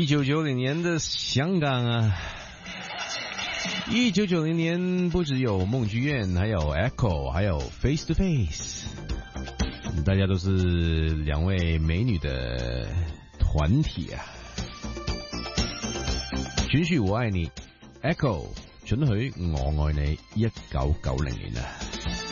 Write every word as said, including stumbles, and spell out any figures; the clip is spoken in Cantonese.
一九九零年的香港啊，一九九零年不只有梦剧院，还有 Echo， 还有 Face to Face， 大家都是两位美女的团体啊。准许我爱你 ，Echo 准许我愛你，一九九零年啊。